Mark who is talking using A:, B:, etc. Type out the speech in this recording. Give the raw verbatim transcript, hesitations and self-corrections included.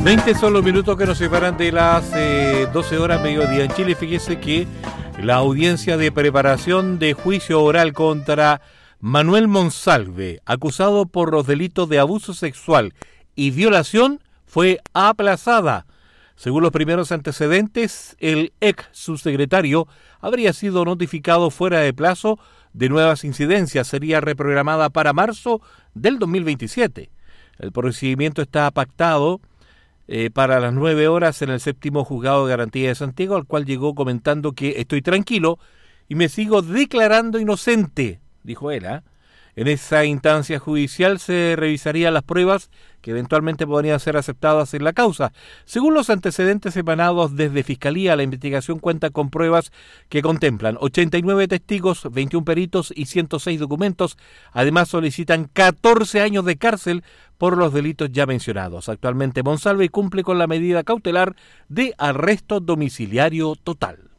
A: veinte son los minutos que nos separan de las eh, doce horas mediodía en Chile. Fíjese que la audiencia de preparación de juicio oral contra Manuel Monsalve, acusado por los delitos de abuso sexual y violación, fue aplazada. Según los primeros antecedentes, el ex subsecretario habría sido notificado fuera de plazo de nuevas incidencias. Sería reprogramada para marzo del dos mil veintisiete. El procedimiento está pactado Eh, para las nueve horas en el séptimo juzgado de garantía de Santiago, al cual llegó comentando que estoy tranquilo y me sigo declarando inocente, dijo él. ¿eh? En esa instancia judicial se revisarían las pruebas que eventualmente podrían ser aceptadas en la causa. Según los antecedentes emanados desde Fiscalía, la investigación cuenta con pruebas que contemplan ochenta y nueve testigos, veintiún peritos y ciento seis documentos. Además solicitan catorce años de cárcel por los delitos ya mencionados. Actualmente Monsalve cumple con la medida cautelar de arresto domiciliario total.